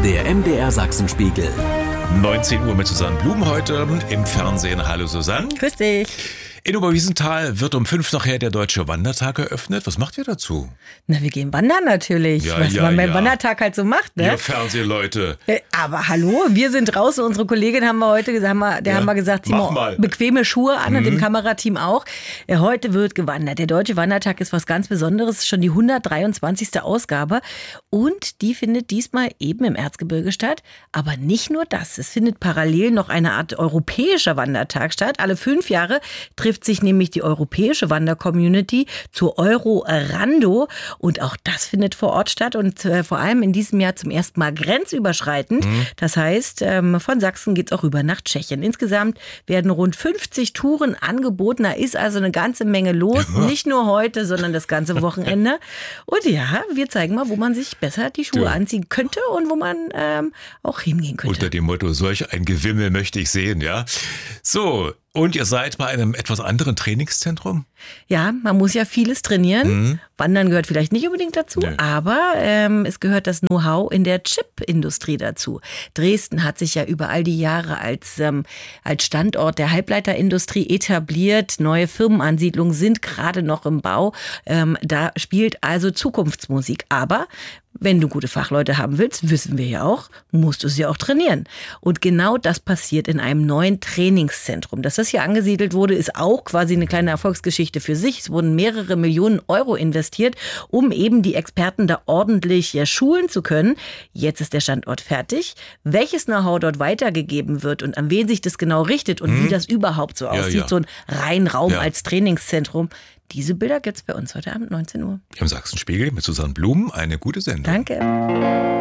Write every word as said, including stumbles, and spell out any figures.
Der M D R Sachsenspiegel. neunzehn Uhr mit Susanne Blum heute im Fernsehen. Hallo Susanne. Grüß dich. In Oberwiesenthal wird um fünf nachher der Deutsche Wandertag eröffnet. Was macht ihr dazu? Na, wir gehen wandern natürlich, Ja, was ja, man beim ja. Wandertag halt so macht, ne? Ihr Fernsehleute. Äh, Aber hallo, wir sind draußen. Unsere Kollegin haben wir heute gesagt, haben wir, der Ja, haben wir gesagt, zieh mach mal mal. bequeme Schuhe an und dem Kamerateam auch. Äh, Heute wird gewandert. Der Deutsche Wandertag ist was ganz Besonderes. Ist schon die hundertdreiundzwanzigste Ausgabe. Und die findet diesmal eben im Erzgebirge statt. Aber nicht nur das. Es findet parallel noch eine Art europäischer Wandertag statt. Alle fünf Jahre trifft sich nämlich die europäische Wandercommunity zur Euro-Rando. Und auch das findet vor Ort statt. Und äh, vor allem in diesem Jahr zum ersten Mal grenzüberschreitend. Das heißt, ähm, von Sachsen geht es auch rüber nach Tschechien. Insgesamt werden rund fünfzig Touren angeboten. Da ist also eine ganze Menge los. Ja. Nicht nur heute, sondern das ganze Wochenende. Und ja, wir zeigen mal, wo man sich besser die Schuhe Ja. anziehen könnte und wo man ähm, auch hingehen könnte. Unter dem Motto, solch ein Gewimmel möchte ich sehen, ja? So, und ihr seid bei einem etwas anderen Trainingszentrum? Ja, man muss ja vieles trainieren. Mhm. Wandern gehört vielleicht nicht unbedingt dazu, Nee. aber ähm, es gehört das Know-how in der Chip-Industrie dazu. Dresden hat sich ja über all die Jahre als, ähm, als Standort der Halbleiterindustrie etabliert. Neue Firmenansiedlungen sind gerade noch im Bau. Ähm, da spielt also Zukunftsmusik. Aber wenn du gute Fachleute haben willst, wissen wir ja auch, musst du sie auch trainieren. Und genau das passiert in einem neuen Trainingszentrum. Dass das hier angesiedelt wurde, ist auch quasi eine kleine Erfolgsgeschichte für sich. Es wurden mehrere Millionen Euro investiert, um eben die Experten da ordentlich ja, schulen zu können. Jetzt ist der Standort fertig. Welches Know-how dort weitergegeben wird und an wen sich das genau richtet und wie das überhaupt so aussieht, ja. so ein Reinraum Ja. als Trainingszentrum, diese Bilder gibt's bei uns heute Abend neunzehn Uhr. Im Sachsenspiegel mit Susanne Blum. Eine gute Sendung. Danke.